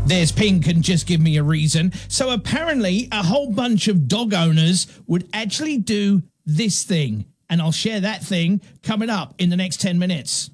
There's Pink and Just Give Me a Reason. So apparently a whole bunch of dog owners would actually do this thing. And I'll share that thing coming up in the next 10 minutes.